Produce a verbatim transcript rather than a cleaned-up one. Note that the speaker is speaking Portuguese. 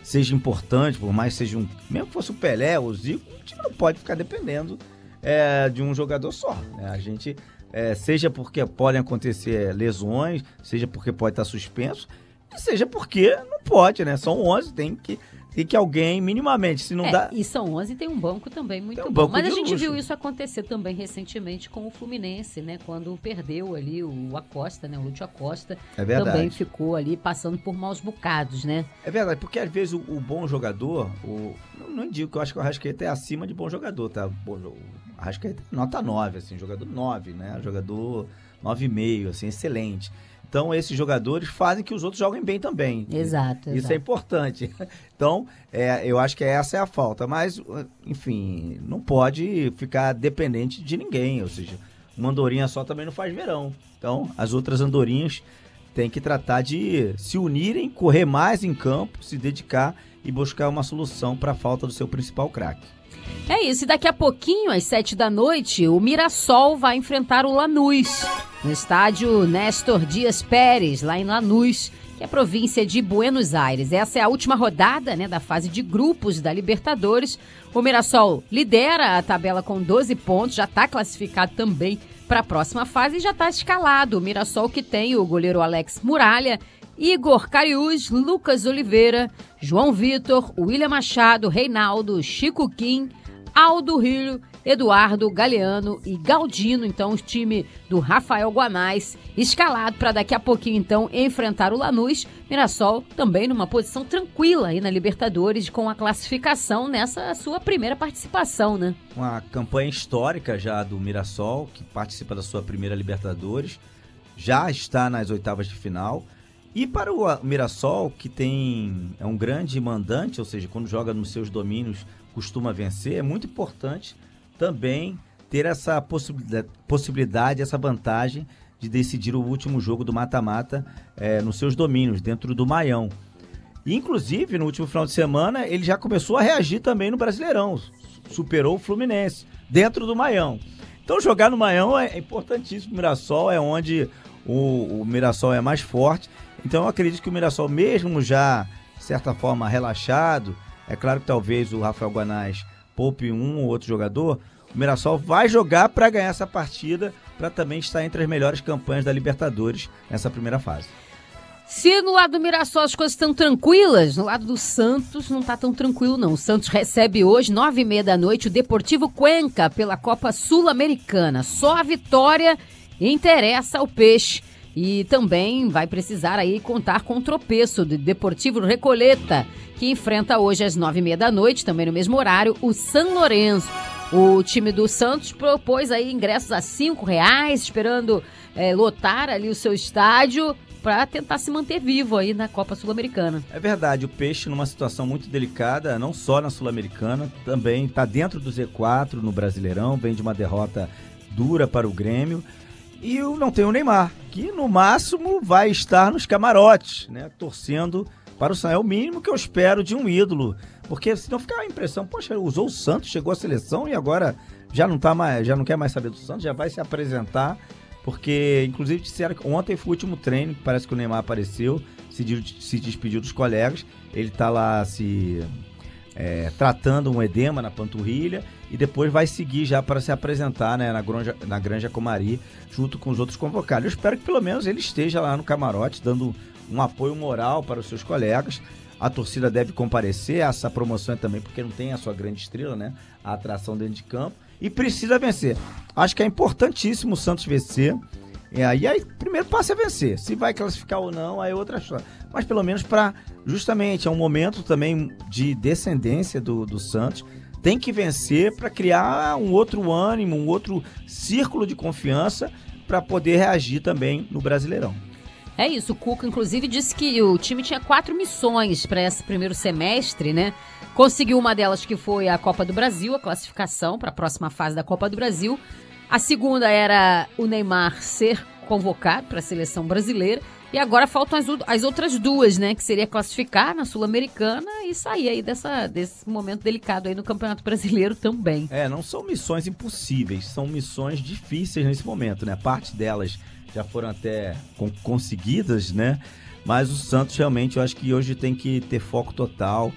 seja importante, por mais que seja um... Mesmo que fosse o Pelé ou o Zico, o time não pode ficar dependendo é, de um jogador só, né? A gente, é, seja porque podem acontecer lesões, seja porque pode estar suspenso, seja porque não pode, né? São onze, tem que... E que alguém, minimamente, se não é, dá... E são onze e tem um banco também muito um bom. banco Mas a de gente luxo. viu isso acontecer também recentemente com o Fluminense, né? Quando perdeu ali o Acosta, né? O Lúcio Acosta. É verdade. Também ficou ali passando por maus bocados, né? É verdade, porque às vezes o, o bom jogador, o, não, não digo que eu acho que o Arrascaeta é acima de bom jogador, tá? Bom, o Arrascaeta é nota nove, assim, jogador nove, né? Jogador nove vírgula cinco, assim, excelente. Então, esses jogadores fazem que os outros joguem bem também. Exato, Isso exato. é importante. Então, é, eu acho que essa é a falta. Mas, enfim, não pode ficar dependente de ninguém. Ou seja, uma andorinha só também não faz verão. Então, as outras andorinhas têm que tratar de se unirem, correr mais em campo, se dedicar e buscar uma solução para a falta do seu principal craque. É isso, e daqui a pouquinho, às sete da noite, o Mirassol vai enfrentar o Lanús, no estádio Néstor Dias Pérez, lá em Lanús, que é a província de Buenos Aires. Essa é a última rodada, né, da fase de grupos da Libertadores. O Mirassol lidera a tabela com doze pontos, já está classificado também para a próxima fase e já está escalado. O Mirassol que tem o goleiro Alex Muralha, Igor Cariús, Lucas Oliveira, João Vitor, William Machado, Reinaldo, Chico Kim, Aldo Rio, Eduardo Galeano e Galdino. Então, o time do Rafael Guanais, escalado para daqui a pouquinho, então, enfrentar o Lanús. Mirassol também numa posição tranquila aí na Libertadores, com a classificação nessa sua primeira participação, né? Uma campanha histórica já do Mirassol, que participa da sua primeira Libertadores, já está nas oitavas de final. E para o Mirassol, que tem, é um grande mandante, ou seja, quando joga nos seus domínios, costuma vencer, é muito importante também ter essa possibilidade, possibilidade essa vantagem de decidir o último jogo do mata-mata é, nos seus domínios, dentro do Maião. E, inclusive, no último final de semana, ele já começou a reagir também no Brasileirão, superou o Fluminense, dentro do Maião. Então, jogar no Maião é importantíssimo. O Mirassol é onde o, o Mirassol é mais forte. Então, eu acredito que o Mirassol, mesmo já, de certa forma, relaxado, é claro que talvez o Rafael Guanais poupe um ou outro jogador, o Mirassol vai jogar para ganhar essa partida, para também estar entre as melhores campanhas da Libertadores nessa primeira fase. Se no lado do Mirassol as coisas estão tranquilas, no lado do Santos não está tão tranquilo não. O Santos recebe hoje, nove e meia da noite, o Deportivo Cuenca pela Copa Sul-Americana. Só a vitória interessa ao Peixe. E também vai precisar aí contar com o tropeço do Deportivo Recoleta, que enfrenta hoje às nove e meia da noite, também no mesmo horário, o São Lourenço. O time do Santos propôs aí ingressos a cinco reais, esperando é, lotar ali o seu estádio para tentar se manter vivo aí na Copa Sul-Americana. É verdade, o Peixe numa situação muito delicada, não só na Sul-Americana, também está dentro do Z quatro no Brasileirão, vem de uma derrota dura para o Grêmio. E não tem o Neymar, que no máximo vai estar nos camarotes, né, torcendo para o Santos. É o mínimo que eu espero de um ídolo, porque senão fica a impressão, poxa, usou o Santos, chegou à seleção e agora já não, tá mais, já não quer mais saber do Santos, já vai se apresentar, porque inclusive disseram que ontem foi o último treino, parece que o Neymar apareceu, se, se despediu dos colegas, ele está lá se é, tratando um edema na panturrilha, e depois vai seguir já para se apresentar, né, na, Granja, na Granja Comari, junto com os outros convocados. Eu espero que pelo menos ele esteja lá no camarote, dando um apoio moral para os seus colegas. A torcida deve comparecer, essa promoção é também porque não tem a sua grande estrela, né, a atração dentro de campo, e precisa vencer. Acho que é importantíssimo o Santos vencer, e aí, aí primeiro passo é vencer. Se vai classificar ou não, aí é outra história. Mas pelo menos para, justamente, é um momento também de descendência do, do Santos. Tem que vencer para criar um outro ânimo, um outro círculo de confiança para poder reagir também no Brasileirão. É isso, o Cuca inclusive disse que o time tinha quatro missões para esse primeiro semestre, né? Conseguiu uma delas que foi a Copa do Brasil, a classificação para a próxima fase da Copa do Brasil. A segunda era o Neymar ser convocado para a seleção brasileira. E agora faltam as, as outras duas, né? Que seria classificar na Sul-Americana e sair aí dessa, desse momento delicado aí no Campeonato Brasileiro também. É, não são missões impossíveis, são missões difíceis nesse momento, né? Parte delas já foram até con- conseguidas, né? Mas o Santos realmente, eu acho que hoje tem que ter foco total